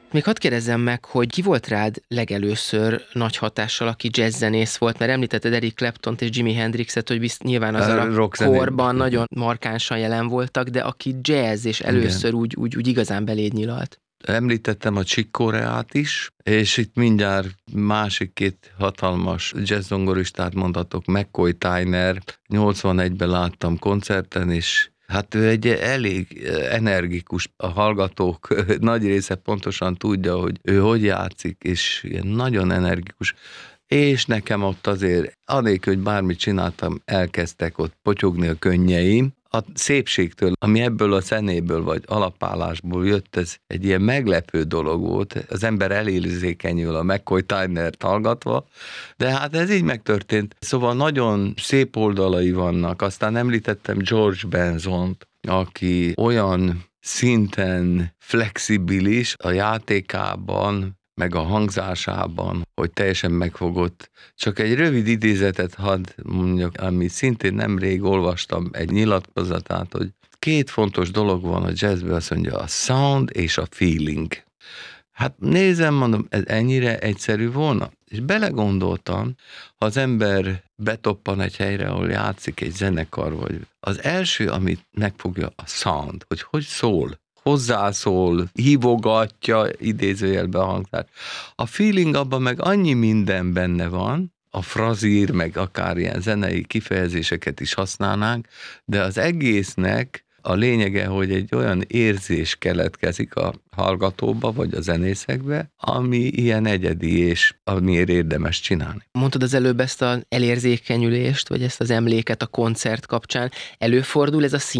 Még hadd kérdezzem meg, hogy ki volt rád legelőször nagy hatással, aki jazzzenész volt, mert említetted Eric Claptont és Jimi Hendrixet, hogy nyilván azon a korban nagyon markánsan jelen voltak, de aki jazz és először úgy igazán beléd nyilalt. Említettem a Chick Coreát is, és itt mindjárt másik két hatalmas jazzzongoristát mondhatok, McCoy Tyner, 81-ben láttam koncerten, és hát ő egy elég energikus, a hallgatók nagy része pontosan tudja, hogy ő hogy játszik, és ilyen nagyon energikus. És nekem ott azért, anélkül, hogy bármit csináltam, elkezdtek ott potyogni a könnyeim. A szépségtől, ami ebből a zenéből vagy alapállásból jött, ez egy ilyen meglepő dolog volt. Az ember elérzékenyül a McCoy Tynert hallgatva, de hát ez így megtörtént. Szóval nagyon szép oldalai vannak. Aztán említettem George Benzont, aki olyan szinten flexibilis a játékában, meg a hangzásában, hogy teljesen megfogott. Csak egy rövid idézetet hadd mondjak, ami szintén nemrég olvastam egy nyilatkozatát, hogy két fontos dolog van a jazzben, azt mondja, a sound és a feeling. Hát nézem, mondom, ez ennyire egyszerű volna? És belegondoltam, ha az ember betoppan egy helyre, ahol játszik egy zenekar, vagy az első, amit megfogja, a sound, hogy szól. Hozzászól, hívogatja, idézőjelbe a hangzás. A feeling abban meg annyi minden benne van, a frazír, meg akár ilyen zenei kifejezéseket is használnánk, de az egésznek a lényege, hogy egy olyan érzés keletkezik a hallgatóba, vagy a zenészekbe, ami ilyen egyedi, és amiért érdemes csinálni. Mondtad az előbb ezt az elérzékenyülést, vagy ezt az emléket a koncert kapcsán. Előfordul ez a